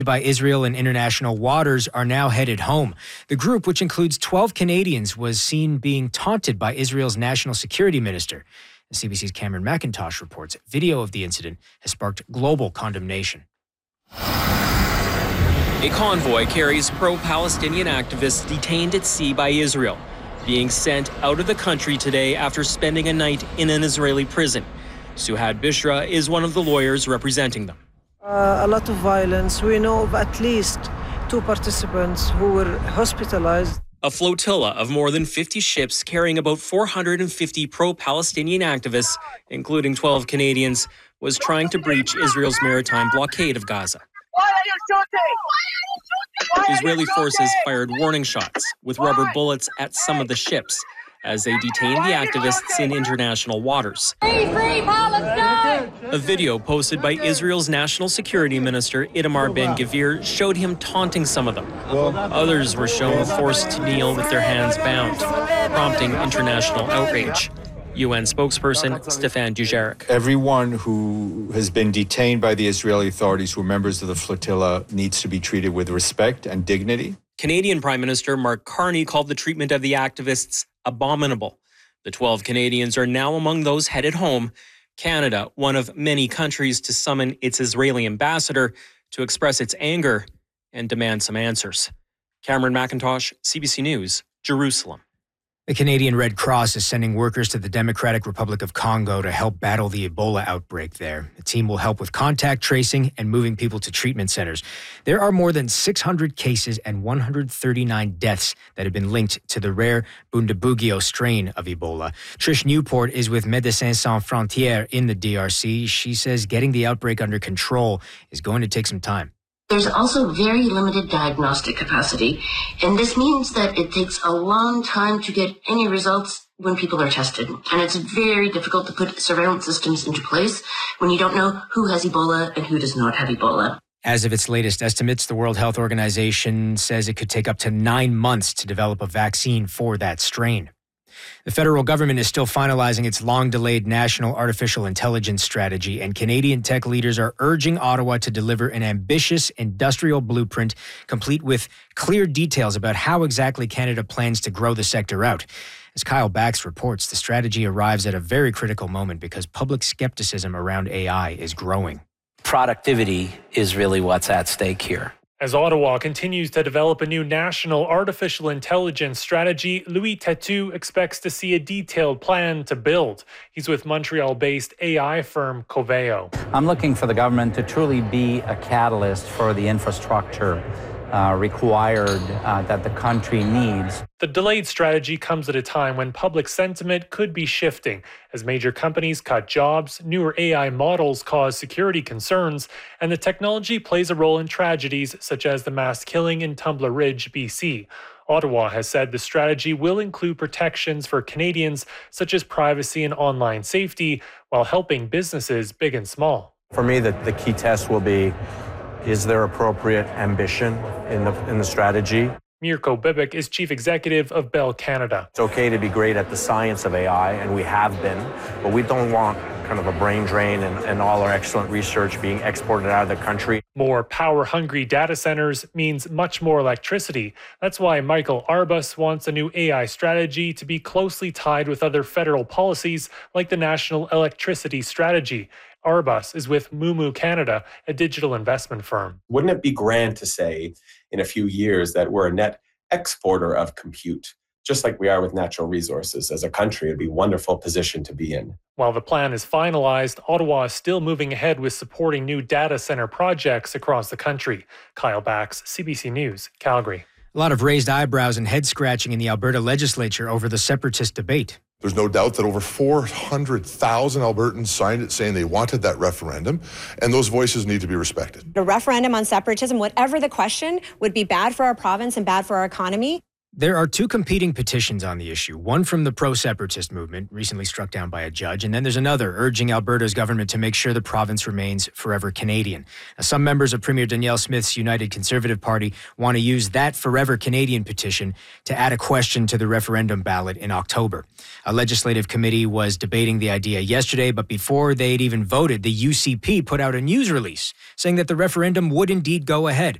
by Israel in international waters are now headed home. The group, which includes 12 Canadians, was seen being taunted by Israel's national security minister. CBC's Cameron McIntosh reports video of the incident has sparked global condemnation. A convoy carries pro-Palestinian activists detained at sea by Israel, being sent out of the country today after spending a night in an Israeli prison. Suhad Bishra is one of the lawyers representing them. A lot of violence. We know of at least 2 participants who were hospitalized. A flotilla of more than 50 ships carrying about 450 pro-Palestinian activists, including 12 Canadians, was trying to breach Israel's maritime blockade of Gaza. Why are you shooting? Israeli forces fired warning shots with rubber bullets at some of the ships as they detained the activists in international waters. Free Palestine! A video posted by Israel's national security minister Itamar Ben-Gvir showed him taunting some of them. Others were shown forced to kneel with their hands bound, prompting international outrage. UN spokesperson Stefan Dujarric. Everyone who has been detained by the Israeli authorities who are members of the flotilla needs to be treated with respect and dignity. Canadian Prime Minister Mark Carney called the treatment of the activists abominable. The 12 Canadians are now among those headed home. Canada, one of many countries to summon its Israeli ambassador to express its anger and demand some answers. Cameron McIntosh, CBC News, Jerusalem. The Canadian Red Cross is sending workers to the Democratic Republic of Congo to help battle the Ebola outbreak there. The team will help with contact tracing and moving people to treatment centers. There are more than 600 cases and 139 deaths that have been linked to the rare Bundibugyo strain of Ebola. Trish Newport is with Médecins Sans Frontières in the DRC. She says getting the outbreak under control is going to take some time. There's also very limited diagnostic capacity, and this means that it takes a long time to get any results when people are tested. And it's very difficult to put surveillance systems into place when you don't know who has Ebola and who does not have Ebola. As of its latest estimates, the World Health Organization says it could take up to 9 months to develop a vaccine for that strain. The federal government is still finalizing its long-delayed national artificial intelligence strategy, and Canadian tech leaders are urging Ottawa to deliver an ambitious industrial blueprint complete with clear details about how exactly Canada plans to grow the sector out. As Kyle Bax reports, the strategy arrives at a very critical moment because public skepticism around AI is growing. Productivity is really what's at stake here. As Ottawa continues to develop a new national artificial intelligence strategy, Louis Têtu expects to see a detailed plan to build. He's with Montreal-based AI firm Coveo. I'm looking for the government to truly be a catalyst for the infrastructure required that the country needs. The delayed strategy comes at a time when public sentiment could be shifting as major companies cut jobs, newer AI models cause security concerns, and the technology plays a role in tragedies such as the mass killing in Tumbler Ridge, BC. Ottawa has said the strategy will include protections for Canadians such as privacy and online safety while helping businesses big and small. For me, the key test will be, is there appropriate ambition in the strategy? Mirko Bibic is chief executive of Bell Canada. It's okay to be great at the science of AI, and we have been, but we don't want kind of a brain drain and all our excellent research being exported out of the country. More power-hungry data centers means much more electricity. That's why Michael Arbus wants a new AI strategy to be closely tied with other federal policies like the National Electricity Strategy. Arbus is with Moomoo Canada, a digital investment firm. Wouldn't it be grand to say in a few years that we're a net exporter of compute, just like we are with natural resources? As a country, it'd be a wonderful position to be in. While the plan is finalized, Ottawa is still moving ahead with supporting new data center projects across the country. Kyle Bax, CBC News, Calgary. A lot of raised eyebrows and head scratching in the Alberta legislature over the separatist debate. There's no doubt that over 400,000 Albertans signed it saying they wanted that referendum, and those voices need to be respected. A referendum on separatism, whatever the question, would be bad for our province and bad for our economy. There are two competing petitions on the issue, one from the pro-separatist movement, recently struck down by a judge, and then there's another urging Alberta's government to make sure the province remains forever Canadian. Now, some members of Premier Danielle Smith's United Conservative Party want to use that Forever Canadian petition to add a question to the referendum ballot in October. A legislative committee was debating the idea yesterday, but before they'd even voted, the UCP put out a news release saying that the referendum would indeed go ahead.